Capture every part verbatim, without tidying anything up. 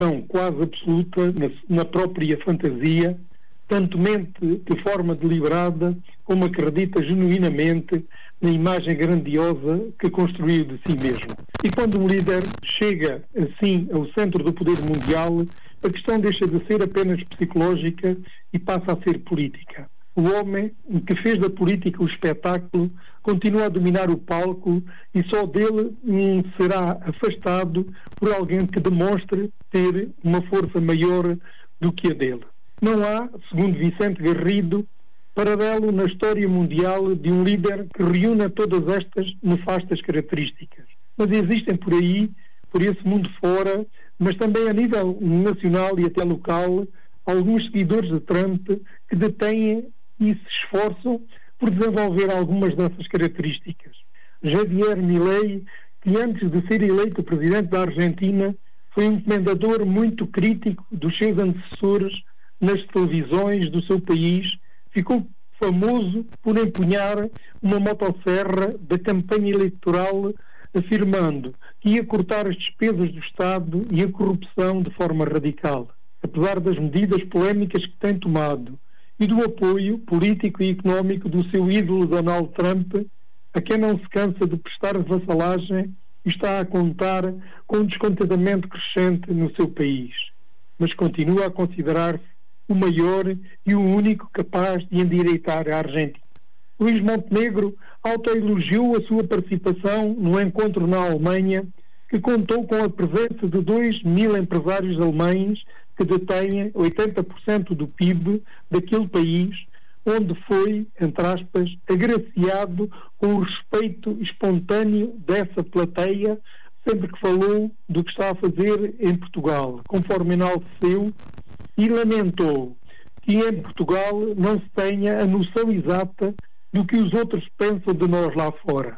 quase absoluta na, na própria fantasia, tanto mente de forma deliberada como acredita genuinamente na imagem grandiosa que construiu de si mesmo. E quando um líder chega assim ao centro do poder mundial, a questão deixa de ser apenas psicológica e passa a ser política. O homem que fez da política o espetáculo continua a dominar o palco e só dele hum, será afastado por alguém que demonstre ter uma força maior do que a dele. Não há, segundo Vicente Garrido, paralelo na história mundial de um líder que reúna todas estas nefastas características. Mas existem por aí, por esse mundo fora, mas também a nível nacional e até local, alguns seguidores de Trump que detêm e se esforçam por desenvolver algumas dessas características. Javier Milei, que antes de ser eleito presidente da Argentina, foi um comendador muito crítico dos seus antecessores nas televisões do seu país, ficou famoso por empunhar uma motosserra da campanha eleitoral, afirmando que ia cortar as despesas do Estado e a corrupção de forma radical. Apesar das medidas polémicas que tem tomado e do apoio político e económico do seu ídolo Donald Trump, a quem não se cansa de prestar vassalagem e está a contar com um descontentamento crescente no seu país, mas continua a considerar-se o maior e o único capaz de endireitar a Argentina. Luís Montenegro autoelogiou a sua participação no encontro na Alemanha, que contou com a presença de dois mil empresários alemães que detêm oitenta por cento do P I B daquele país, onde foi, entre aspas, agraciado com o respeito espontâneo dessa plateia sempre que falou do que está a fazer em Portugal, conforme enalteceu, e lamentou que em Portugal não se tenha a noção exata do que os outros pensam de nós lá fora.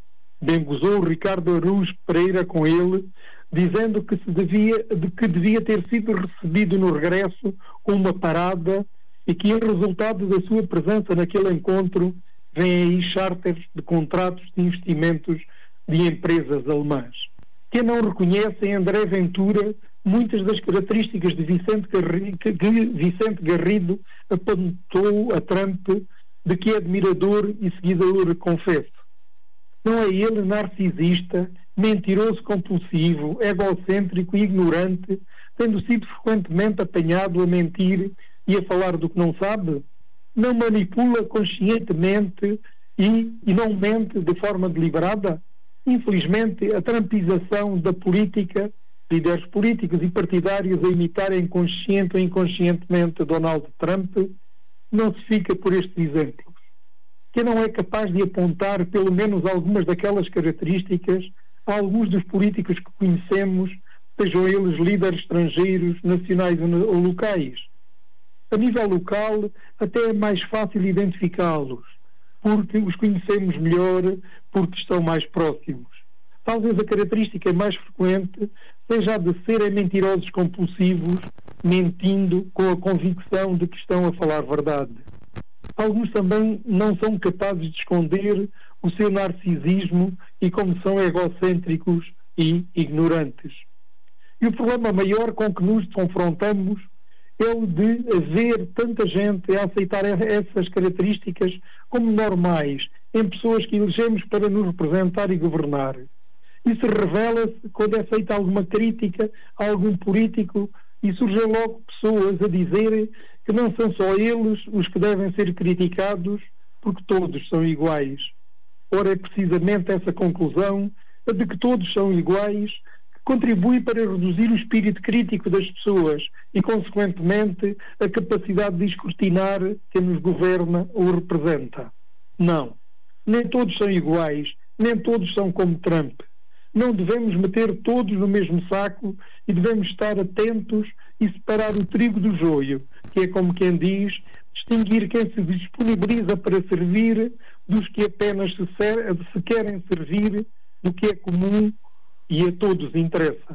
Bem gozou Ricardo Araújo Pereira com ele, dizendo que, se devia, de que devia ter sido recebido no regresso com uma parada e que, em resultado da sua presença naquele encontro, vêm aí charters de contratos de investimentos de empresas alemãs. Quem não reconhece em André Ventura muitas das características de Vicente Garrido, que Vicente Garrido apontou a Trump, de que é admirador e seguidor, confesso. Não é ele narcisista, mentiroso compulsivo, egocêntrico e ignorante, tendo sido frequentemente apanhado a mentir e a falar do que não sabe? Não manipula conscientemente e, e não mente de forma deliberada? Infelizmente, a trumpização da política, líderes políticos e partidários a imitarem consciente ou inconscientemente Donald Trump, não se fica por estes exemplos. Quem não é capaz de apontar pelo menos algumas daquelas características a alguns dos políticos que conhecemos, sejam eles líderes estrangeiros, nacionais ou locais? A nível local, até é mais fácil identificá-los, porque os conhecemos melhor, porque estão mais próximos. Talvez a característica mais frequente seja a de serem mentirosos compulsivos, mentindo com a convicção de que estão a falar verdade. Alguns também não são capazes de esconder o seu narcisismo e como são egocêntricos e ignorantes. E o problema maior com que nos confrontamos é o de haver tanta gente a aceitar essas características como normais em pessoas que elegemos para nos representar e governar. Isso revela-se quando é feita alguma crítica a algum político e surgem logo pessoas a dizerem que não são só eles os que devem ser criticados, porque todos são iguais. Ora, é precisamente essa conclusão, a de que todos são iguais, que contribui para reduzir o espírito crítico das pessoas e, consequentemente, a capacidade de escrutinar quem nos governa ou representa. Não. Nem todos são iguais, nem todos são como Trump. Não devemos meter todos no mesmo saco e devemos estar atentos e separar o trigo do joio, que é como quem diz, distinguir quem se disponibiliza para servir dos que apenas se, ser, se querem servir do que é comum e a todos interessa.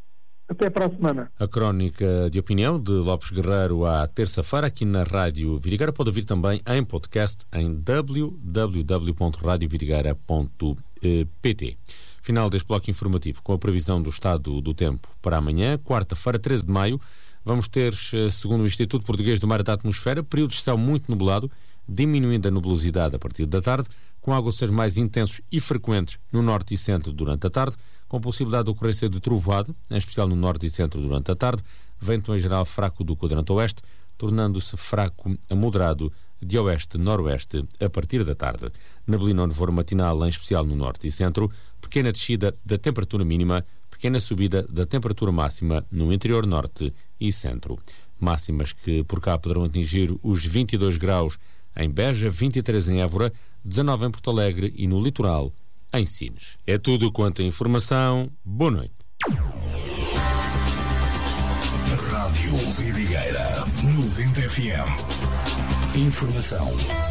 Até para a semana. A crónica de opinião de Lopes Guerreiro à terça-feira aqui na Rádio Vidigueira pode ouvir também em podcast em w w w ponto radio vidigueira ponto p t. Final deste bloco informativo com a previsão do estado do tempo para amanhã, quarta-feira, treze de maio. Vamos ter, segundo o Instituto Português do Mar e da Atmosfera, períodos de céu muito nublado, diminuindo a nubosidade a partir da tarde, com aguaceiros mais intensos e frequentes no norte e centro durante a tarde, com possibilidade de ocorrência de trovoada, em especial no norte e centro durante a tarde, vento em geral fraco do quadrante oeste, tornando-se fraco a moderado de oeste-noroeste a partir da tarde. Neblina ou nevoeiro matinal, em especial no norte e centro, pequena descida da temperatura mínima, pequena subida da temperatura máxima no interior norte e centro. Máximas que por cá poderão atingir os vinte e dois graus em Beja, vinte e três em Évora, dezanove em Porto Alegre e no litoral, em Sines. É tudo quanto a informação. Boa noite. Rádio Vidigueira noventa F M. Informação